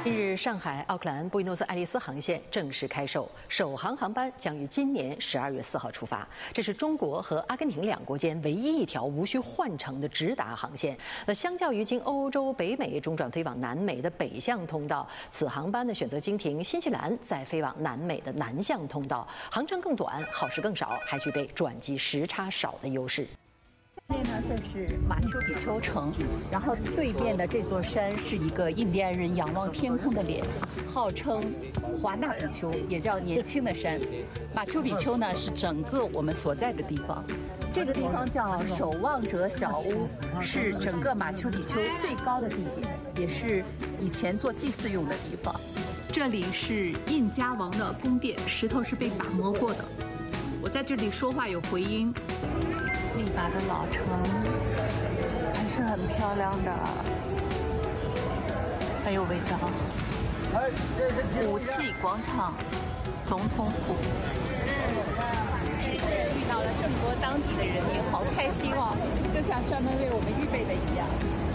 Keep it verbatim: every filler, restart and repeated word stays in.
近日，上海奥克兰布宜诺斯艾利斯航线正式开售，首航航班将于今年十二月四号出发。这是中国和阿根廷两国间唯一一条无需换乘的直达航线。那相较于经欧洲、北美中转飞往南美的北向通道，此航班呢选择经停新西兰，再飞往南美的南向通道，航程更短，耗时更少，还具备转机时差少的优势。 这呢，这是马丘比丘城，然后对面的这座山是一个印第安人仰望天空的脸，号称华纳比丘，也叫年轻的山。马丘比丘呢是整个我们所在的地方，这个地方叫守望者小屋，是整个马丘比丘最高的地点，也是以前做祭祀用的地方。 这里是印加王的宫殿，石头是被打磨过的。我在这里说话有回音。 利巴的老城还是很漂亮的，很有味道。武器广场、总统府，遇到了这么多当地的人民，好开心哦，就像专门为我们预备的一样。